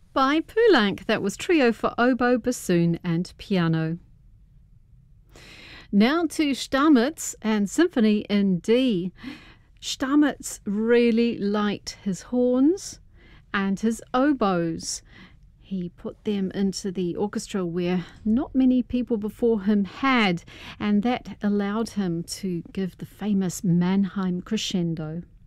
by Poulenc. That was Trio for Oboe, Bassoon and Piano. Now to Stamitz and Symphony in D. Stamitz really liked his horns and his oboes. He put them into the orchestra where not many people before him had, and that allowed him to give the famous Mannheim crescendo.